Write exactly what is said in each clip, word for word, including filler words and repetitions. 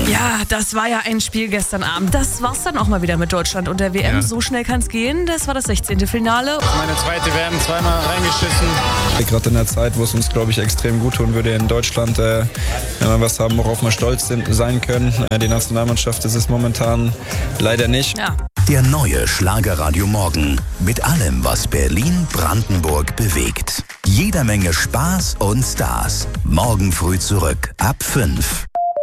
Ja, das war ja ein Spiel gestern Abend. Das war's dann auch mal wieder mit Deutschland und der W M. Ja. So schnell kann's gehen. Das war das sechzehnte Finale. Meine zweite W M, zweimal reingeschissen. Gerade in der Zeit, wo es uns, glaube ich, extrem gut tun würde in Deutschland, äh, wenn wir was haben, worauf wir stolz sind, sein können. Äh, die Nationalmannschaft ist es momentan leider nicht. Ja. Der neue Schlagerradio Morgen mit allem, was Berlin-Brandenburg bewegt. Jeder Menge Spaß und Stars. Morgen früh zurück ab fünf.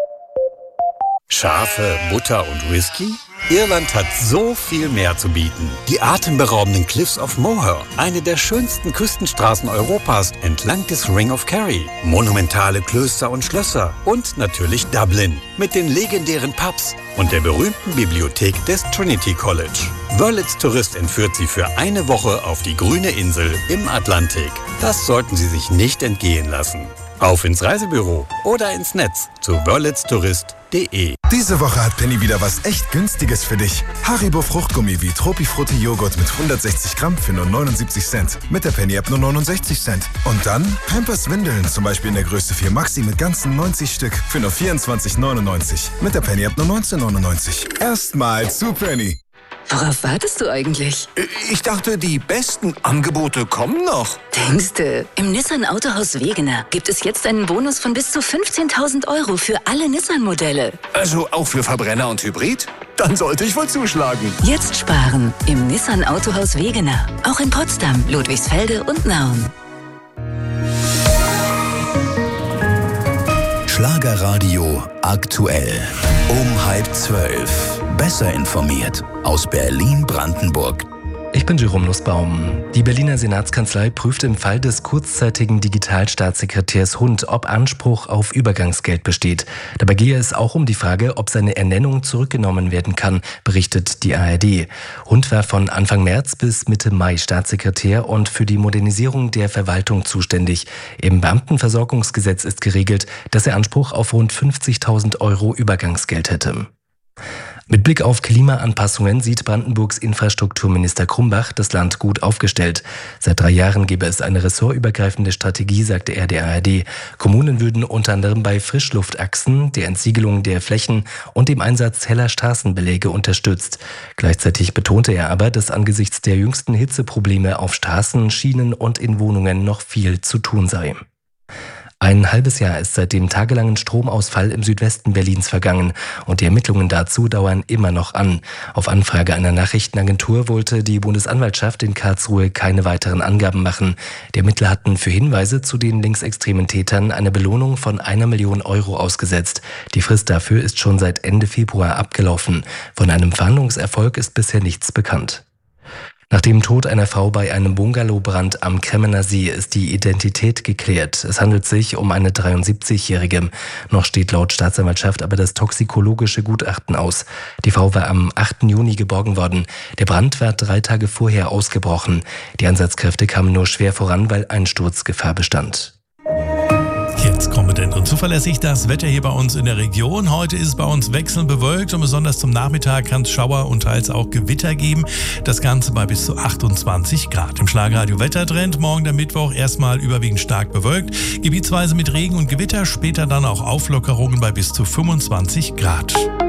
Schafe, Butter und Whisky? Irland hat so viel mehr zu bieten. Die atemberaubenden Cliffs of Moher, eine der schönsten Küstenstraßen Europas entlang des Ring of Kerry. Monumentale Klöster und Schlösser und natürlich Dublin mit den legendären Pubs und der berühmten Bibliothek des Trinity College. Wörlitz Tourist entführt Sie für eine Woche auf die grüne Insel im Atlantik. Das sollten Sie sich nicht entgehen lassen. Auf ins Reisebüro oder ins Netz zu wörlitz tourist punkt de. Diese Woche hat Penny wieder was echt Günstiges für dich. Haribo Fruchtgummi wie Tropifrutti Joghurt mit hundertsechzig Gramm für nur neunundsiebzig Cent. Mit der Penny-App nur neunundsechzig Cent. Und dann Pampers Windeln, zum Beispiel in der Größe vier Maxi mit ganzen neunzig Stück für nur vierundzwanzig neunundneunzig. Mit der Penny-App nur neunzehn neunundneunzig. Erstmal zu Penny. Worauf wartest du eigentlich? Ich dachte, die besten Angebote kommen noch. Denkste, im Nissan Autohaus Wegener gibt es jetzt einen Bonus von bis zu fünfzehntausend Euro für alle Nissan-Modelle. Also auch für Verbrenner und Hybrid? Dann sollte ich wohl zuschlagen. Jetzt sparen im Nissan Autohaus Wegener. Auch in Potsdam, Ludwigsfelde und Nauen. Schlagerradio aktuell. Um halb zwölf. Besser informiert aus Berlin-Brandenburg. Ich bin Jerome Nussbaum. Die Berliner Senatskanzlei prüft im Fall des kurzzeitigen Digitalstaatssekretärs Hund, ob Anspruch auf Übergangsgeld besteht. Dabei gehe es auch um die Frage, ob seine Ernennung zurückgenommen werden kann, berichtet die A R D. Hund war von Anfang März bis Mitte Mai Staatssekretär und für die Modernisierung der Verwaltung zuständig. Im Beamtenversorgungsgesetz ist geregelt, dass er Anspruch auf rund fünfzigtausend Euro Übergangsgeld hätte. Mit Blick auf Klimaanpassungen sieht Brandenburgs Infrastrukturminister Krumbach das Land gut aufgestellt. Seit drei Jahren gäbe es eine ressortübergreifende Strategie, sagte er der A R D. Kommunen würden unter anderem bei Frischluftachsen, der Entsiegelung der Flächen und dem Einsatz heller Straßenbeläge unterstützt. Gleichzeitig betonte er aber, dass angesichts der jüngsten Hitzeprobleme auf Straßen, Schienen und in Wohnungen noch viel zu tun sei. Ein halbes Jahr ist seit dem tagelangen Stromausfall im Südwesten Berlins vergangen und die Ermittlungen dazu dauern immer noch an. Auf Anfrage einer Nachrichtenagentur wollte die Bundesanwaltschaft in Karlsruhe keine weiteren Angaben machen. Die Ermittler hatten für Hinweise zu den linksextremen Tätern eine Belohnung von einer Million Euro ausgesetzt. Die Frist dafür ist schon seit Ende Februar abgelaufen. Von einem Fahndungserfolg ist bisher nichts bekannt. Nach dem Tod einer Frau bei einem Bungalowbrand am Kremmener See ist die Identität geklärt. Es handelt sich um eine dreiundsiebzigjährige. Noch steht laut Staatsanwaltschaft aber das toxikologische Gutachten aus. Die Frau war am achten Juni geborgen worden. Der Brand war drei Tage vorher ausgebrochen. Die Einsatzkräfte kamen nur schwer voran, weil Einsturzgefahr bestand. Jetzt kompetent und zuverlässig das Wetter hier bei uns in der Region. Heute ist es bei uns wechselnd bewölkt und besonders zum Nachmittag kann es Schauer und teils auch Gewitter geben. Das Ganze bei bis zu achtundzwanzig Grad. Im Schlagerradio Wettertrend morgen der Mittwoch erstmal überwiegend stark bewölkt, gebietsweise mit Regen und Gewitter, später dann auch Auflockerungen bei bis zu fünfundzwanzig Grad.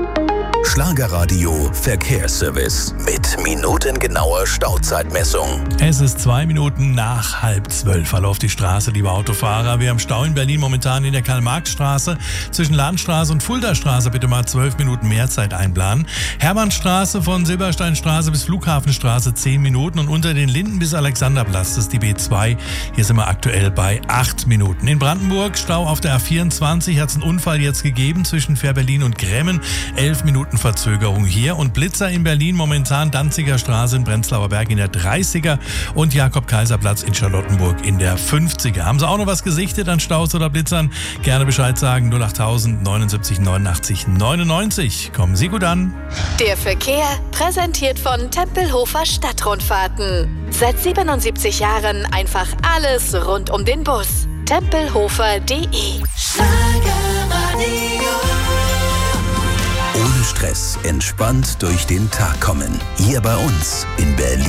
Schlagerradio Verkehrsservice mit minutengenauer Stauzeitmessung. Es ist zwei Minuten nach halb zwölf. Hallo auf die Straße, liebe Autofahrer. Wir haben Stau in Berlin momentan in der Karl-Marx-Straße. Zwischen Landstraße und Fuldastraße bitte mal zwölf Minuten mehr Zeit einplanen. Hermannstraße von Silbersteinstraße bis Flughafenstraße zehn Minuten und unter den Linden bis Alexanderplatz, das ist die B zwei. Hier sind wir aktuell bei acht Minuten. In Brandenburg Stau auf der A vierundzwanzig, hat es einen Unfall jetzt gegeben zwischen Fährberlin und Gremmen. elf Minuten Verzögerung hier und Blitzer in Berlin momentan Danziger Straße in Prenzlauer Berg in der dreißiger und Jakob-Kaiser-Platz in Charlottenburg in der fünfziger. Haben Sie auch noch was gesichtet an Staus oder Blitzern? Gerne Bescheid sagen. null achttausend neunundsiebzig neunundachtzig neunundneunzig. Kommen Sie gut an. Der Verkehr präsentiert von Tempelhofer Stadtrundfahrten. Seit siebenundsiebzig Jahren einfach alles rund um den Bus. Tempelhofer punkt de. Ohne Stress, entspannt durch den Tag kommen. Hier bei uns in Berlin.